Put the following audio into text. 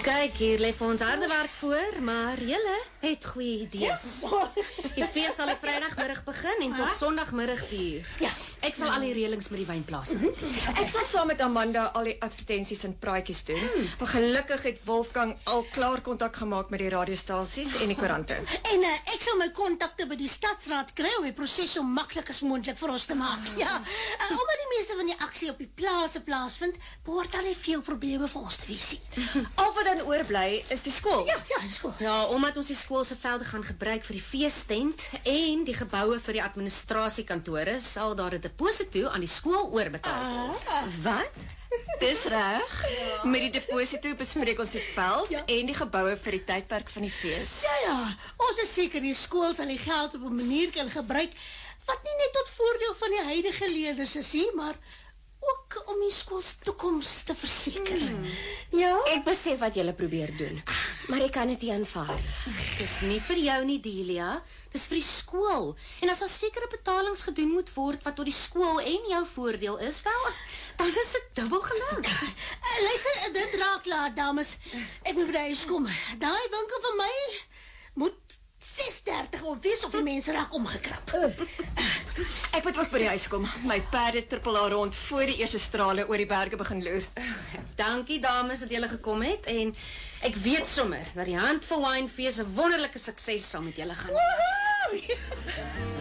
Kyk, hier lê vir ons harde werk voor, maar julle het goeie idees. Die fees sal op Vrydagmiddag begin en tot Sondagmiddag duur. Ja. Ek sal al die reëlings met die wyn plaas. Ek sal saam met Amanda al die advertensies en praatjies doen. Maar gelukkig het Wolfgang al klaar kontak gemaak met die radiostasies en die koerante. En ek sal my kontakte by die stadsraad kry om die proses so maklik as moontlik vir ons te maak. Ja, omdat die meeste van die aksie op die plase plaasvind, behoort daar nie veel probleme vir ons te wees nie. Al wat dan oorbly is die skool. Ja, die skool. Ja, omdat ons die skool se velde gaan gebruik vir die feestent en die geboue vir die administrasiekantore, sal daar 'n deposito aan die skool oorbetaal word. Wat? Dis reg. Met die deposito bespreek ons die veld en die geboue vir die tydperk van die fees. Ja, ons is seker die skool sal die geld op 'n manier kan gebruik wat nie net tot voordeel van die huidige leerders is nie, maar ook om die skool se toekoms te verseker. Ja. Ek besef wat julle probeer doen, maar ek kan dit nie aanvaar. Dis nie vir jou nie, Delia. Dis vir die skool. En as daar sekere betalings gedoen moet word wat tot die skool en jou voordeel is, wel, dan is dit dubbel gelag. Luister, dit raak laat, dames. Ek moet by die huis kom. Daai winkel van my moet 6:30 of wees of die mense raak omgekrap. Ek moet ook by die huis kom. My perde trippel daar rond voor die eerste strale oor die berge begin loer. Dankie dames dat julle gekom het en ek weet sommer dat die Handvol Wynfees 'n wonderlike sukses sal met julle gaan wees.